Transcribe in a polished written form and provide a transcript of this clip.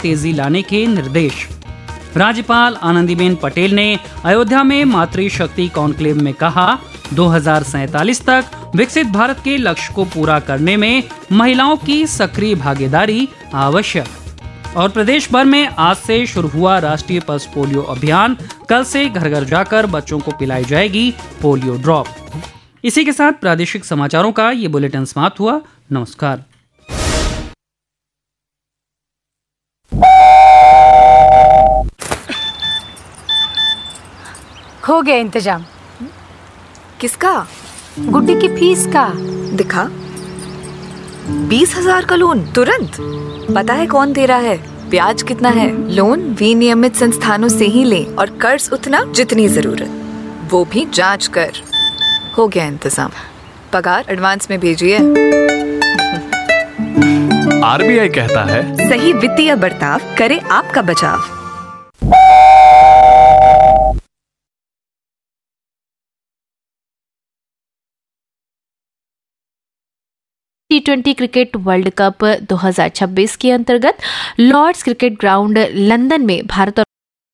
तेजी लाने के निर्देश। राज्यपाल आनंदीबेन पटेल ने अयोध्या में मातृशक्ति कॉन्क्लेव में कहा, 2047 तक विकसित भारत के लक्ष्य को पूरा करने में महिलाओं की सक्रिय भागीदारी आवश्यक। और प्रदेश भर में आज से शुरू हुआ राष्ट्रीय पल्स पोलियो अभियान। कल से घर घर जाकर बच्चों को पिलाई जाएगी पोलियो ड्रॉप। इसी के साथ प्रादेशिक समाचारों का ये बुलेटिन समाप्त हुआ। नमस्कार। हो गया इंतजाम। किसका? गुड्डी की फीस का। दिखा, 20,000 का लोन तुरंत। पता है कौन दे रहा है, ब्याज कितना है? लोन विनियमित संस्थानों से ही लें और कर्ज उतना जितनी जरूरत, वो भी जांच कर। हो गया इंतजाम। पगार एडवांस में भेजिए। आरबीआई कहता है, सही वित्तीय बर्ताव करे आपका बचाव। T20 क्रिकेट वर्ल्ड कप 2026 के अंतर्गत लॉर्ड्स क्रिकेट ग्राउंड लंदन में भारत और